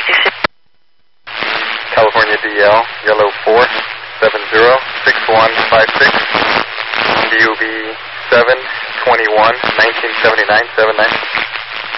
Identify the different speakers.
Speaker 1: California DL, yellow 4706156, DUB 721 1979 79.